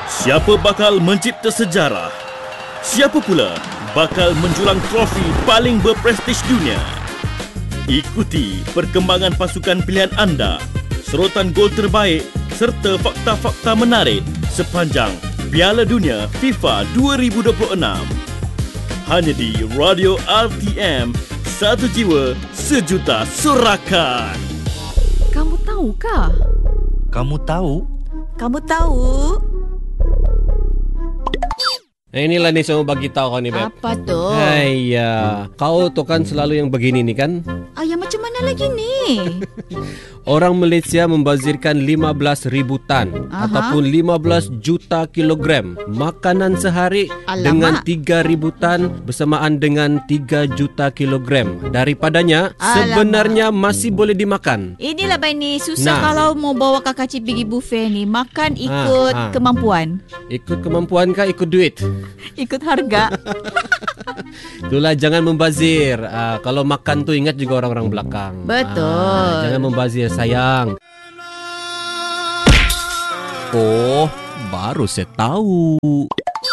Siapa bakal mencipta sejarah? Siapa pula bakal menjulang trofi paling berprestij dunia? Ikuti perkembangan pasukan pilihan anda, serotan gol terbaik serta fakta-fakta menarik sepanjang Piala Dunia FIFA 2026. Hanya di Radio RTM, satu jiwa, sejuta sorakan. Kamu tahu kah? Kamu tahu? Kamu tahu? Inilah nih saya mau bagi tahu kau nih, Beb. Apa tuh? Haiya, kau tuh kan selalu yang begini nih kan? Ayah macam mana lagi nih? Orang Malaysia membazirkan 15,000 tan ataupun 15 juta kilogram makanan sehari. Alamak. Dengan 3,000 tan bersamaan dengan 3 juta kilogram. Daripadanya sebenarnya masih boleh dimakan. Inilah Bani, susah Nah. kalau mau bawa kakak cik pergi buffet ni. Makan ikut kemampuan. Ikut kemampuan kah ikut duit? Ikut harga. Itulah, jangan membazir. Kalau makan tuh ingat juga orang-orang belakang. Betul. Jangan membazir, sayang. Oh, baru saya tahu.